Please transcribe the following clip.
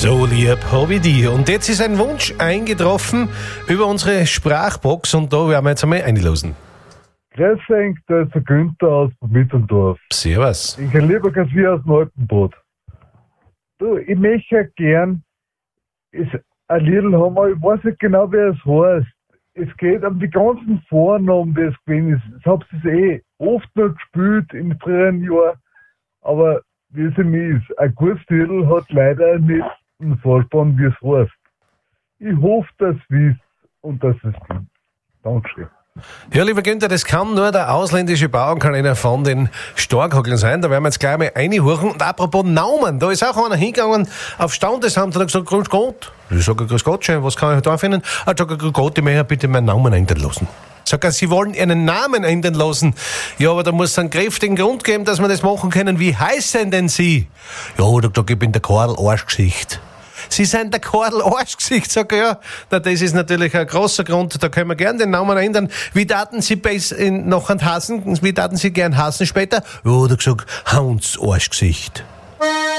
So lieb habe ich dich. Und jetzt ist ein Wunsch eingetroffen über unsere Sprachbox und da werden wir jetzt einmal einlosen. Grüß euch, da ist der Günther aus Mitteldorf. Servus. Ich kann lieber Kassier aus dem Altenbrot. Du, ich möchte gern ein Lied haben, aber ich weiß nicht genau, wie es heißt. Es geht um die ganzen Vornamen, die es gewesen ist. Ich habe es oft noch gespielt in früheren Jahren, aber wie es ihm ist, ein gutes Titel hat leider nicht einen Vollspann, wie es heißt. Ich hoffe, dass es wisst und dass es stimmt. Dankeschön. Ja, lieber Günther, das kann nur der ausländische Bauernkalender von den Storkhagel sein. Da werden wir jetzt gleich mal reinhorchen. Und apropos Namen, da ist auch einer hingegangen auf Standesamt und hat gesagt, Grüß Gott. Ich sage, Grüß Gott, schön, was kann ich da finden? Er sagt, Grüß Gott, ich möchte bitte meinen Namen ändern lassen. Sagt er, Sie wollen Ihren Namen ändern lassen. Ja, aber da muss es einen kräftigen Grund geben, dass wir das machen können. Wie heißen denn Sie? Ja, da sagt, ich bin der Karl Arschgesicht. Sie sind der Karl Arschgesicht, sag ich, ja. Na, das ist natürlich ein großer Grund, da können wir gern den Namen ändern. Wie daten Sie wie daten Sie gern hassen später? Ja, da gesagt, Hans Arschgesicht.